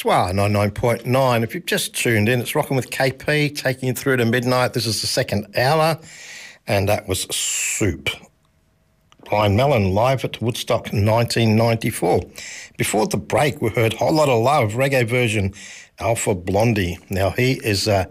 SWA 99.9. If you've just tuned in, it's Rocking with KP, taking you through to midnight. This is the second hour, and that was Soup. Blind Melon live at Woodstock 1994. Before the break, we heard Whole Lot of Love, reggae version, Alpha Blondy. Now, he is a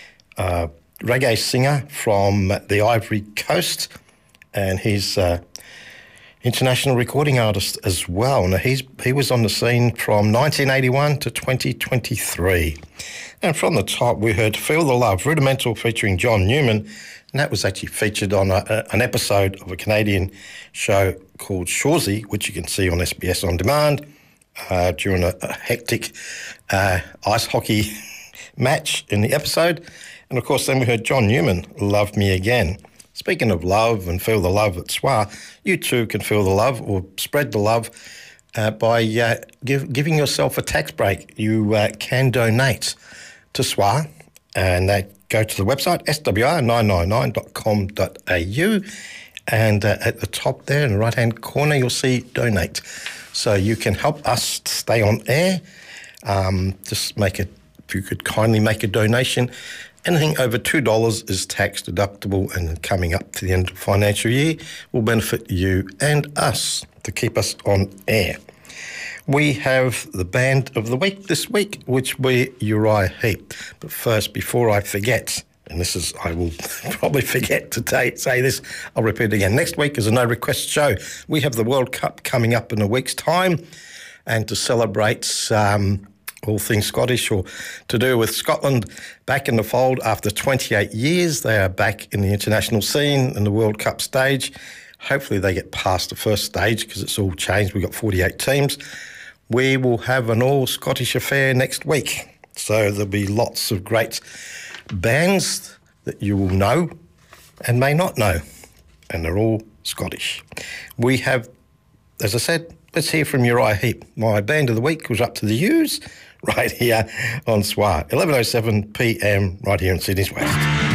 reggae singer from the Ivory Coast, and he's international recording artist as well. Now, he was on the scene from 1981 to 2023. And from the top, we heard Feel the Love, Rudimental featuring John Newman, and that was actually featured on an episode of a Canadian show called Shawsey, which you can see on SBS On Demand during a hectic ice hockey match in the episode. And, of course, then we heard John Newman, Love Me Again. Speaking of love and feel the love at SWA, you too can feel the love or spread the love by giving yourself a tax break. You can donate to SWA, and go to the website, swr999.com.au, and at the top there in the right-hand corner, you'll see Donate. So you can help us stay on air. If you could kindly make a donation. Anything over $2 is tax deductible, and coming up to the end of the financial year will benefit you and us to keep us on air. We have the band of the week this week, which will be Uriah Heep. But first, before I forget, and I will probably forget to say this, I'll repeat it again. Next week is a no request show. We have the World Cup coming up in a week's time, and to celebrate all things Scottish, or to do with Scotland back in the fold after 28 years. They are back in the international scene in the World Cup stage. Hopefully they get past the first stage because it's all changed. We've got 48 teams. We will have an all-Scottish affair next week. So there'll be lots of great bands that you will know and may not know, and they're all Scottish. We have, as I said, let's hear from Uriah Heep. My band of the week was Up to the U's, right here on SWA, 11:07 p.m. right here in Sydney's West.